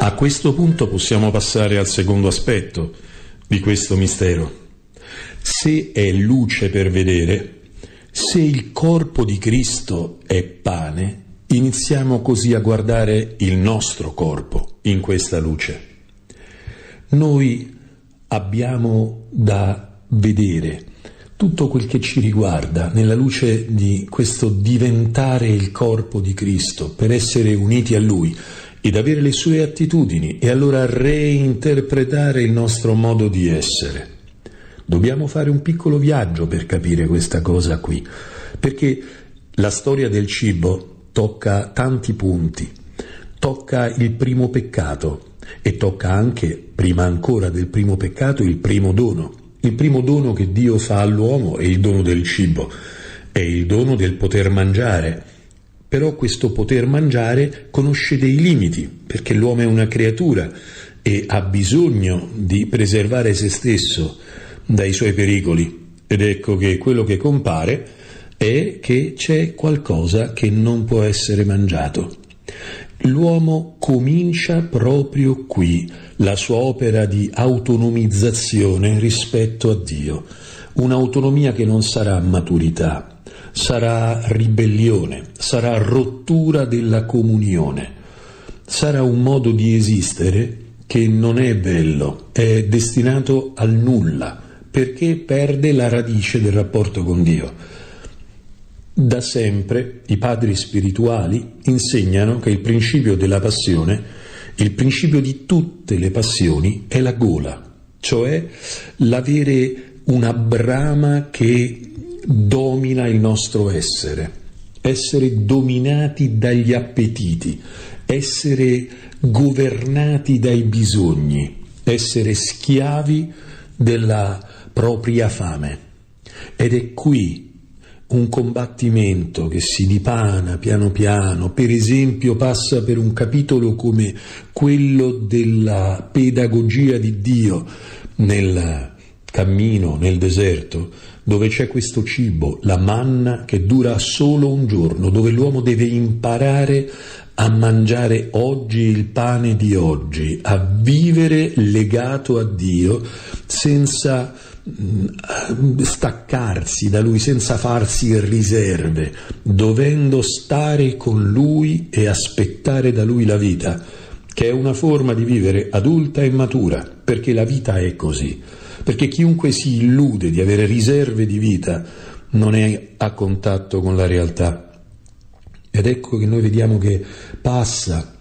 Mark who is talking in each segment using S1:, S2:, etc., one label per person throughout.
S1: A questo punto possiamo passare al secondo aspetto di questo mistero. Se è luce per vedere, se il corpo di Cristo è pane, iniziamo così a guardare il nostro corpo in questa luce. Noi abbiamo da vedere tutto quel che ci riguarda nella luce di questo diventare il corpo di Cristo per essere uniti a Lui ed avere le sue attitudini e allora reinterpretare il nostro modo di essere. Dobbiamo fare un piccolo viaggio per capire questa cosa qui, perché la storia del cibo tocca tanti punti, tocca il primo peccato e tocca anche, prima ancora del primo peccato, il primo dono che Dio fa all'uomo è il dono del cibo, è il dono del poter mangiare. Però questo poter mangiare conosce dei limiti, perché l'uomo è una creatura e ha bisogno di preservare se stesso dai suoi pericoli. Ed ecco che quello che compare è che c'è qualcosa che non può essere mangiato. L'uomo comincia proprio qui la sua opera di autonomizzazione rispetto a Dio, un'autonomia che non sarà maturità, sarà ribellione, sarà rottura della comunione, sarà un modo di esistere che non è bello, è destinato al nulla, perché perde la radice del rapporto con Dio. Da sempre i padri spirituali insegnano che il principio della passione, il principio di tutte le passioni, è la gola, cioè l'avere una brama che domina il nostro essere dominati dagli appetiti, essere governati dai bisogni, essere schiavi della propria fame. Ed è qui un combattimento che si dipana piano piano, per esempio passa per un capitolo come quello della pedagogia di Dio nel cammino, nel deserto, dove c'è questo cibo, la manna, che dura solo un giorno, dove l'uomo deve imparare a mangiare oggi il pane di oggi, a vivere legato a Dio senza staccarsi da Lui, senza farsi riserve, dovendo stare con Lui e aspettare da Lui la vita, che è una forma di vivere adulta e matura, perché la vita è così. Perché chiunque si illude di avere riserve di vita non è a contatto con la realtà. Ed ecco che noi vediamo che passa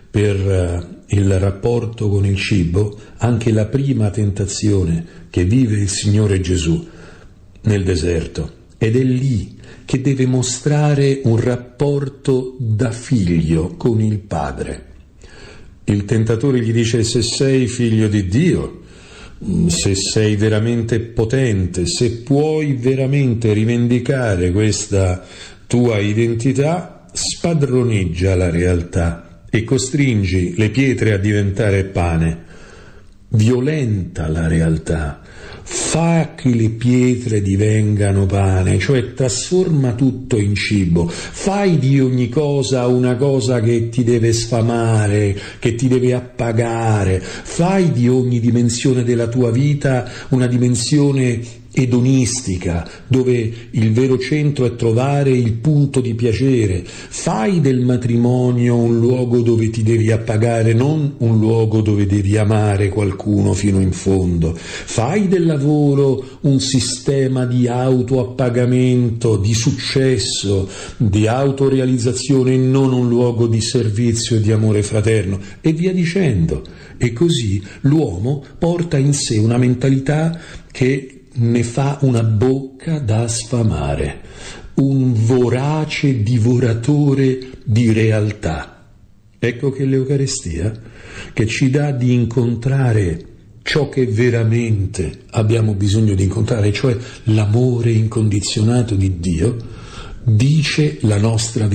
S1: per il rapporto con il cibo anche la prima tentazione che vive il Signore Gesù nel deserto. Ed è lì che deve mostrare un rapporto da figlio con il Padre. Il tentatore gli dice: se sei figlio di Dio, se sei veramente potente, se puoi veramente rivendicare questa tua identità, spadroneggia la realtà e costringi le pietre a diventare pane. Violenta la realtà, fa che le pietre divengano pane, cioè trasforma tutto in cibo, fai di ogni cosa una cosa che ti deve sfamare, che ti deve appagare, fai di ogni dimensione della tua vita una dimensione edonistica, dove il vero centro è trovare il punto di piacere. Fai del matrimonio un luogo dove ti devi appagare, non un luogo dove devi amare qualcuno fino in fondo. Fai del lavoro un sistema di autoappagamento, di successo, di autorealizzazione e non un luogo di servizio e di amore fraterno, e via dicendo. E così l'uomo porta in sé una mentalità che ne fa una bocca da sfamare, un vorace divoratore di realtà. Ecco che l'Eucaristia, che ci dà di incontrare ciò che veramente abbiamo bisogno di incontrare, cioè l'amore incondizionato di Dio, dice la nostra